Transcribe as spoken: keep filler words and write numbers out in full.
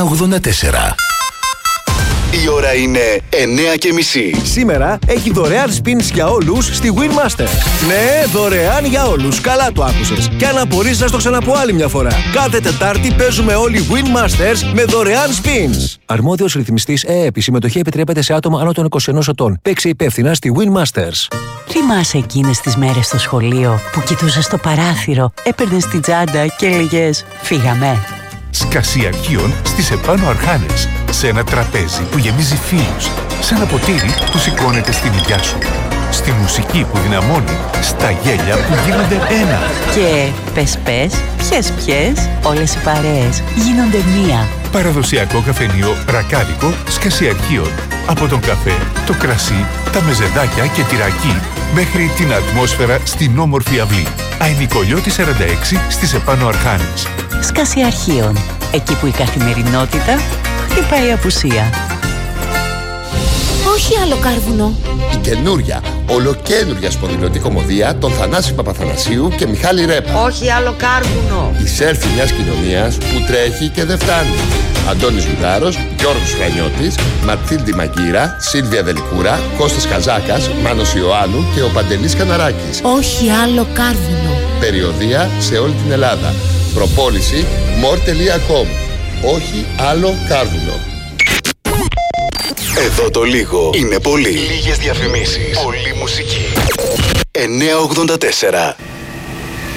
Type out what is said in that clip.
εννιά ογδόντα τέσσερα. Η ώρα είναι εννιά και μισή. Σήμερα έχει δωρεάν spins για όλους στη Winmaster. Ναι, δωρεάν για όλους. Καλά το άκουσες. Και αν απορείς να στο ξαναπώ άλλη μια φορά. Κάθε Τετάρτη παίζουμε όλοι Winmasters με δωρεάν spins. Αρμόδιος ρυθμιστής ΕΕΠ. Η συμμετοχή επιτρέπεται σε άτομα άνω των είκοσι ενός ετών. Παίξε υπεύθυνα στη Winmasters. Θυμάσαι εκείνες τις μέρες στο σχολείο που κοιτούσες στο παράθυρο, έπαιρνες την τσάντα και έλεγες «Φύγαμε». Σκασί αρχείων στις επάνω Αρχάνες. Σε ένα τραπέζι που γεμίζει φίλους. Σε ένα ποτήρι που σηκώνεται στην υγειά σου. Στη μουσική που δυναμώνει. Στα γέλια που γίνονται ένα. Και πες πες, ποιες ποιες, όλες οι παρέες γίνονται μία. Παραδοσιακό καφενείο ρακάδικο Σκασί αρχείων. Από τον καφέ, το κρασί, τα μεζεδάκια και τυρακί μέχρι την ατμόσφαιρα στην όμορφη αυλή. Αϊνικολιώτη σαράντα έξι στις επάνω Αρχάνες. Σκασί αρχείων. Εκεί που η καθημερινότητα χτυπάει απουσία. Όχι άλλο κάρβουνο. Η καινούρια, ολοκαίνουρια σπονδυλωτή κομμωδία των Θανάση Παπαθανασίου και Μιχάλη Ρέπα. Όχι άλλο κάρβουνο. Η σέλφη μιας κοινωνίας που τρέχει και δεν φτάνει. Αντώνης Λουγάρος, Γιώργος Φρανιώτης, Ματθίλντι Μαγκύρα, Σίλβια Δελικούρα, Κώστας Καζάκας, Μάνος Ιωάννου και ο Παντελής Καναράκης. Όχι άλλο κάρβουνο. Περιοδεία σε όλη την Ελλάδα. Προπόληση μορ τελεία κομ. Όχι άλλο κάρβουνο. Εδώ το λίγο είναι πολύ. Λίγες διαφημίσεις. Πολύ μουσική. εννιά ογδόντα τέσσερα.